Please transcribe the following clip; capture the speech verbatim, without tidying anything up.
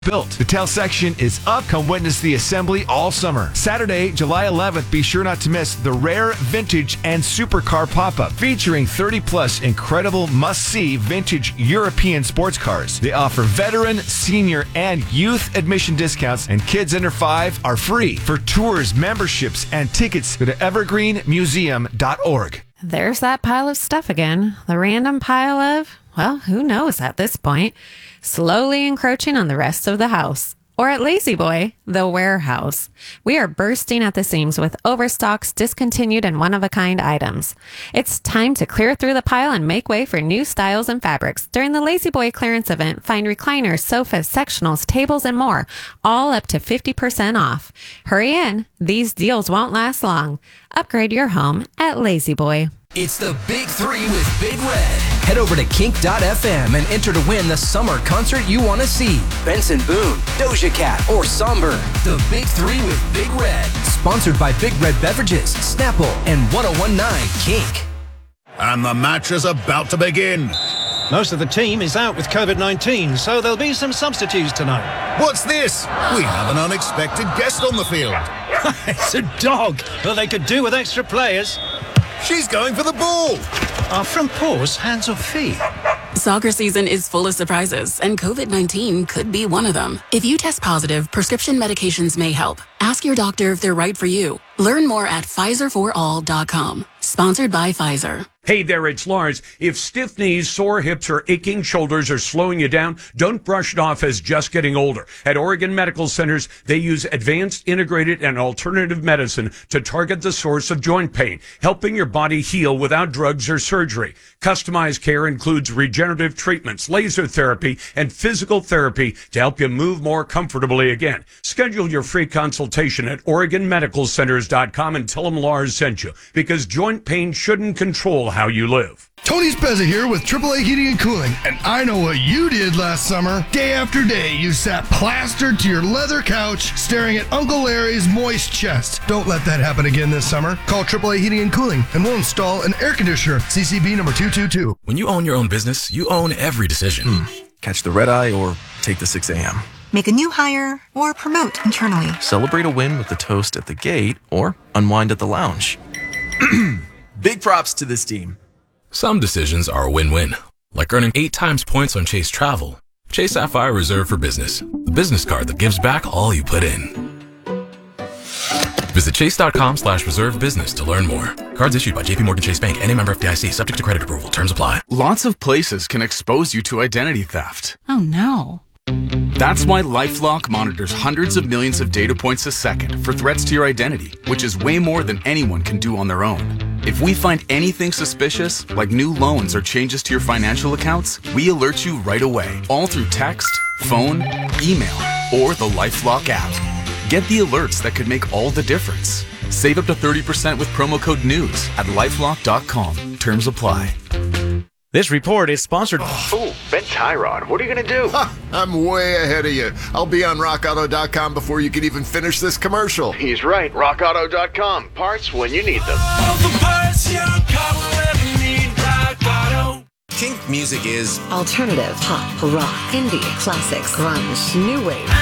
Built. The tail section is up. Come witness the assembly all summer. Saturday, July eleventh, be sure not to miss the Rare Vintage and Supercar Pop-Up, featuring thirty plus incredible must-see vintage European sports cars. They offer veteran, senior, and youth admission discounts, and kids under five are free. For tours, memberships, and tickets, go to evergreen museum dot org. There's that pile of stuff again. The random pile of, well, who knows at this point, slowly encroaching on the rest of the house. Or at La-Z-Boy, the warehouse. We are bursting at the seams with overstocks, discontinued, and one-of-a-kind items. It's time to clear through the pile and make way for new styles and fabrics. During the La-Z-Boy clearance event, find recliners, sofas, sectionals, tables, and more, all up to fifty percent off. Hurry in. These deals won't last long. Upgrade your home at La-Z-Boy. It's the Big Three with Big Red. Head over to kink dot f m and enter to win the summer concert you want to see. Benson Boone, Doja Cat, or Somber. The Big Three with Big Red. Sponsored by Big Red Beverages, Snapple, and ten nineteen Kink. And the match is about to begin. Most of the team is out with covid nineteen, so there'll be some substitutes tonight. What's this? We have an unexpected guest on the field. It's a dog. Well, they could do with extra players. She's going for the ball. Are front paws hands or feet? Soccer season is full of surprises, and covid nineteen could be one of them. If you test positive, prescription medications may help. Ask your doctor if they're right for you. Learn more at Pfizer for all dot com. Sponsored by Pfizer. Hey there, it's Lars. If stiff knees, sore hips, or aching shoulders are slowing you down, don't brush it off as just getting older. At Oregon Medical Centers, they use advanced, integrated, and alternative medicine to target the source of joint pain, helping your body heal without drugs or surgery. Customized care includes regenerative treatments, laser therapy, and physical therapy to help you move more comfortably again. Schedule your free consultation at oregon medical centers dot com and tell them Lars sent you, because joint pain shouldn't control how you live. Tony Spezza here with triple A Heating and Cooling, and I know what you did last summer. Day after day, you sat plastered to your leather couch, staring at Uncle Larry's moist chest. Don't let that happen again this summer. Call triple A Heating and Cooling, and we'll install an air conditioner, C C B number two two two. When you own your own business, you own every decision. Mm. Catch the red eye or take the six a.m. Make a new hire or promote internally. Celebrate a win with the toast at the gate or unwind at the lounge. Big props to this team. Some decisions are a win-win, like earning eight times points on Chase Travel. Chase Sapphire Reserve for Business, the business card that gives back all you put in. Visit chase dot com slash reserve business to learn more. Cards issued by J P Morgan Chase Bank, N A member F D I C, subject to credit approval. Terms apply. Lots of places can expose you to identity theft. Oh no. That's why LifeLock monitors hundreds of millions of data points a second for threats to your identity, which is way more than anyone can do on their own. If we find anything suspicious, like new loans or changes to your financial accounts, we alert you right away, all through text, phone, email, or the LifeLock app. Get the alerts that could make all the difference. Save up to thirty percent with promo code NEWS at lifelock dot com. Terms apply. This report is sponsored. Oh, Ben Tyrod, what are you going to do? Ha, I'm way ahead of you. I'll be on rock auto dot com before you can even finish this commercial. He's right. rock auto dot com. Parts when you need them. All the parts your car will ever need. Rock Auto. Kink music is alternative, pop, rock, indie, classics, grunge, new wave.